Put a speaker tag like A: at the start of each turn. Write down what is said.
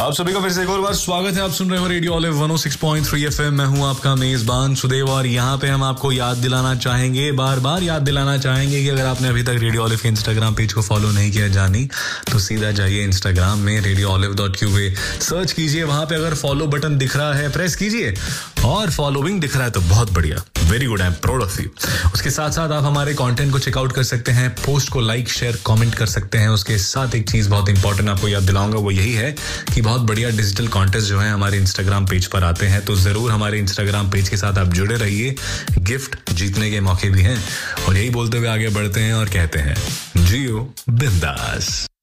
A: आप सभी का फिर से एक और बार स्वागत है। आप सुन रहे हो रेडियो ऑलिव 106.3 FM। मैं हूं आपका मेजबान सुदेव और यहाँ पे हम आपको याद दिलाना चाहेंगे, बार बार याद दिलाना चाहेंगे कि अगर आपने अभी तक रेडियो ऑलिव के इंस्टाग्राम पेज को फॉलो नहीं किया जानी तो सीधा जाइए इंस्टाग्राम में radioolive.qa सर्च कीजिए। वहां पे अगर फॉलो बटन दिख रहा है प्रेस कीजिए और फॉलोइंग दिख रहा है तो बहुत बढ़िया, very good, I am proud of you. उसके साथ साथ आप हमारे कंटेंट को चेकआउट कर सकते हैं, पोस्ट को लाइक शेयर कमेंट कर सकते हैं। उसके साथ एक चीज बहुत इंपॉर्टेंट आपको याद दिलाऊंगा, वो यही है कि बहुत बढ़िया डिजिटल कॉन्टेस्ट जो है हमारे इंस्टाग्राम पेज पर आते हैं, तो जरूर हमारे इंस्टाग्राम पेज के साथ आप जुड़े रहिए। गिफ्ट जीतने के मौके भी हैं और यही बोलते हुए आगे बढ़ते हैं और कहते हैं जियो बिंदास।